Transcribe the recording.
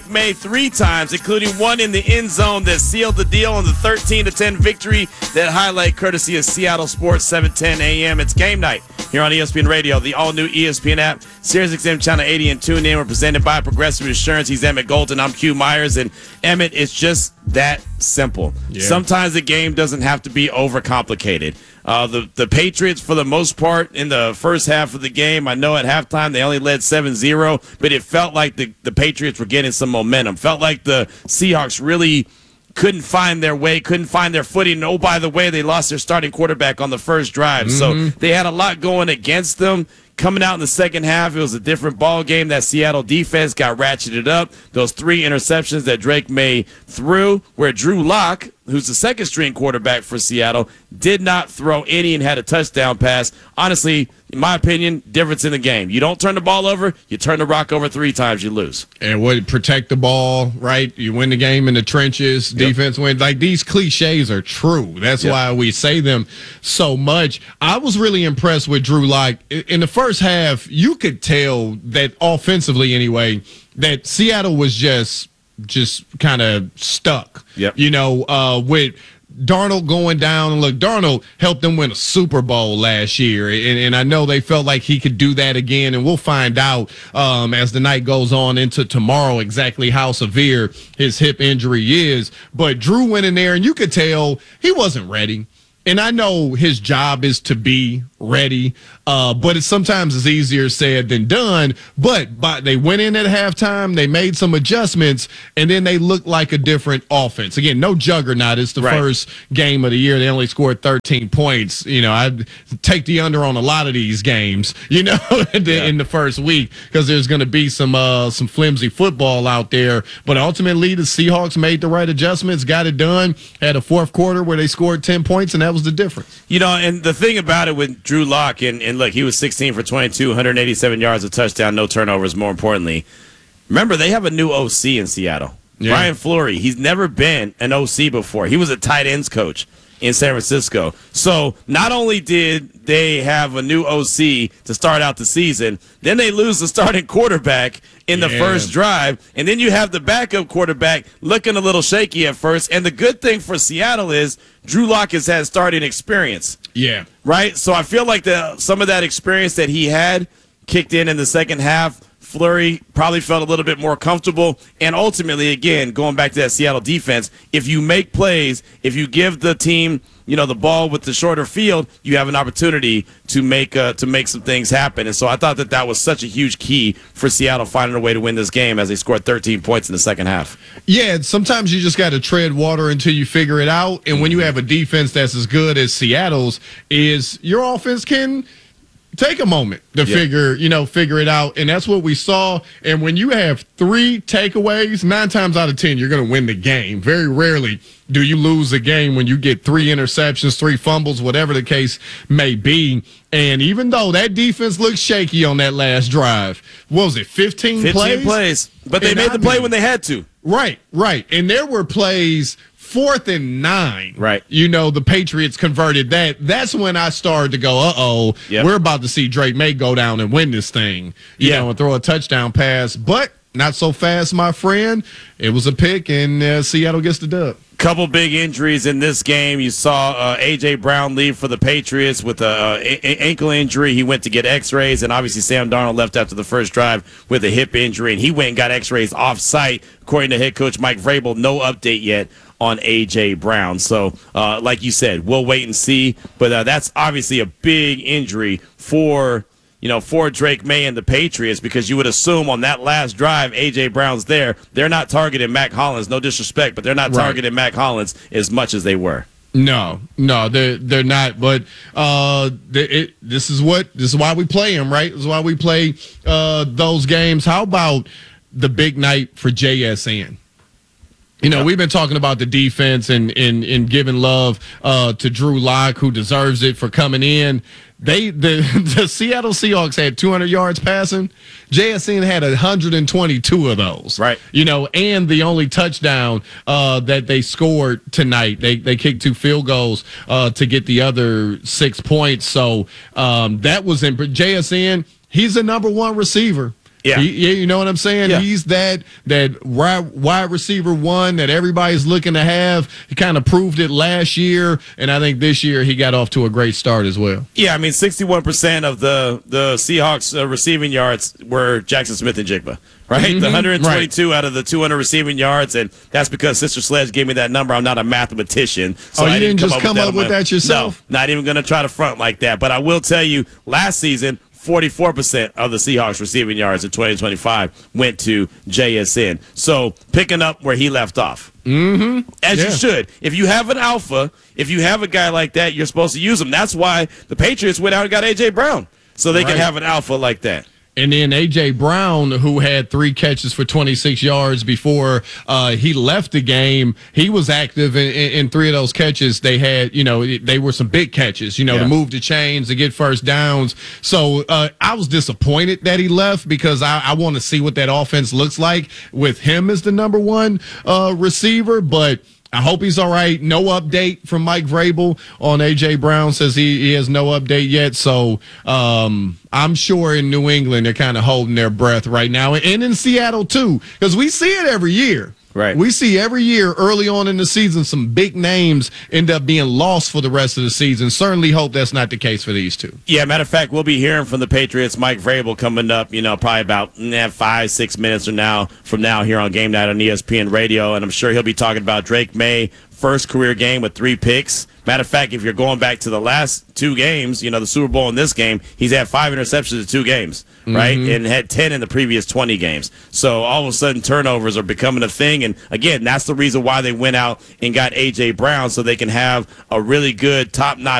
May 3 times, including one in the end zone that sealed the deal on the 13-10 victory. That highlight courtesy of Seattle Sports, 7:10 a.m. It's game night here on ESPN Radio, the all-new ESPN app, SiriusXM Channel 80 and TuneIn. We're presented by Progressive Insurance. He's Emmett Golden. I'm Q Myers. And Emmett, it's just that simple. Yeah. Sometimes the game doesn't have to be overcomplicated. The Patriots, for the most part, in the first half of the game, I know at halftime they only led 7-0, but it felt like the Patriots were getting some momentum. Felt like the Seahawks really couldn't find their way, couldn't find their footing. Oh, by the way, they lost their starting quarterback on the first drive. So they had a lot going against them. Coming out in the second half, it was a different ball game. That Seattle defense got ratcheted up. Those 3 interceptions that Drake May threw, where Drew Lock, who's the second-string quarterback for Seattle, did not throw any and had a touchdown pass. Honestly, in my opinion, difference in the game. You don't turn the ball over, you turn the rock over 3 times, you lose. And what, protect the ball, right? You win the game in the trenches, defense wins. Like, these cliches are true. That's why we say them so much. I was really impressed with Drew Lock. In the first half, you could tell that offensively anyway, that Seattle was just kind of stuck. With Darnold going down. And look, Darnold helped them win a Super Bowl last year, and I know they felt like he could do that again, and we'll find out as the night goes on into tomorrow exactly how severe his hip injury is. But Drew went in there, and you could tell he wasn't ready. And I know his job is to be ready, but sometimes it's easier said than done. But they went in at halftime, they made some adjustments, and then they looked like a different offense. Again, no juggernaut. It's the first game of the year. They only scored 13 points. I'd take the under on a lot of these games, in the first week, because there's going to be some flimsy football out there. But ultimately, the Seahawks made the right adjustments, got it done, had a fourth quarter where they scored 10 points, and that was the difference. And the thing about it with Drew Lock, and look, he was 16 for 22, 187 yards, a touchdown, no turnovers, more importantly. Remember, they have a new OC in Seattle. Yeah. Brian Fleury. He's never been an OC before. He was a tight ends coach in San Francisco. So not only did they have a new OC to start out the season, then they lose the starting quarterback in the first drive, and then you have the backup quarterback looking a little shaky at first. And the good thing for Seattle is Drew Lock has had starting experience. Yeah. Right? So I feel like some of that experience that he had kicked in the second half. Fleury probably felt a little bit more comfortable. And ultimately, again, going back to that Seattle defense, if you make plays, if you give the team, the ball with the shorter field, you have an opportunity to make some things happen. And so I thought that was such a huge key for Seattle finding a way to win this game as they scored 13 points in the second half. Yeah, sometimes you just got to tread water until you figure it out. And when you have a defense that's as good as Seattle's, is your offense can take a moment to figure it out, and that's what we saw. And when you have 3 takeaways, 9 times out of 10, you're going to win the game. Very rarely do you lose a game when you get 3 interceptions, 3 fumbles, whatever the case may be. And even though that defense looked shaky on that last drive, what was it, 15 plays? 15 plays, but they made the play when they had to. Right. And there were plays 4th and 9. Right. The Patriots converted that. That's when I started to go, we're about to see Drake May go down and win this thing, and throw a touchdown pass. But not so fast, my friend. It was a pick, and Seattle gets the dub. Couple big injuries in this game. You saw A.J. Brown leave for the Patriots with an ankle injury. He went to get x-rays, and obviously Sam Darnold left after the first drive with a hip injury, and he went and got x-rays off-site. According to head coach Mike Vrabel, no update yet on A.J. Brown. So, like you said, we'll wait and see. But that's obviously a big injury for Drake May and the Patriots, because you would assume on that last drive, A.J. Brown's there. They're not targeting Mac Hollins. No disrespect, but they're not targeting Mac Hollins as much as they were. No, they're not. But this is why we play them, right? This is why we play those games. How about the big night for JSN? We've been talking about the defense and giving love to Drew Lock, who deserves it for coming in. The Seattle Seahawks had 200 yards passing. JSN had 122 of those. Right. And the only touchdown that they scored tonight, they kicked 2 field goals to get the other 6 points. So that was in JSN. He's the number 1 receiver Yeah. You know what I'm saying? Yeah. He's that wide receiver one that everybody's looking to have. He kind of proved it last year, and I think this year he got off to a great start as well. Yeah, I mean, 61% of the Seahawks receiving yards were Jackson Smith and Jigba, right? Mm-hmm. The 122 out of the 200 receiving yards, and that's because Sister Sledge gave me that number. I'm not a mathematician. So you didn't just come up with that yourself? No, not even going to try to front like that. But I will tell you, last season, 44% of the Seahawks receiving yards in 2025 went to JSN. So picking up where he left off. Mm-hmm. As you should. If you have an alpha, if you have a guy like that, you're supposed to use him. That's why the Patriots went out and got A.J. Brown, so they can have an alpha like that. And then A.J. Brown, who had 3 catches for 26 yards before he left the game, he was active in 3 of those catches. They had, they were some big catches, to move the chains, to get first downs. So I was disappointed that he left because I want to see what that offense looks like with him as the number 1 receiver. But I hope he's all right. No update from Mike Vrabel on A.J. Brown. Says he has no update yet. So I'm sure in New England they're kind of holding their breath right now. And in Seattle, too, because we see it every year. Right. We see every year early on in the season some big names end up being lost for the rest of the season. Certainly hope that's not the case for these two. Yeah, matter of fact, we'll be hearing from the Patriots, Mike Vrabel, coming up, probably about 5-6 minutes from now here on Game Night on ESPN Radio. And I'm sure he'll be talking about Drake May, first career game with 3 picks. Matter of fact, if you're going back to the last 2 games, the Super Bowl in this game, he's had 5 interceptions in 2 games, right? And had 10 in the previous 20 games. So all of a sudden, turnovers are becoming a thing. And again, that's the reason why they went out and got A.J. Brown, so they can have a really good top-notch